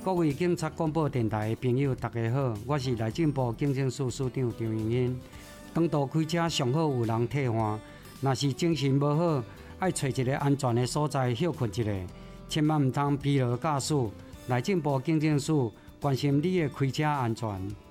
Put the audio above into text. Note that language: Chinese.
各位警察广播电台的朋友，大家好，我是内政部警政署署长张荣欣。长途开车上好有人替换，若是精神无好，爱找一个安全的所在休困一下，千万唔通疲劳驾驶。内政部警政署关心你的开车安全。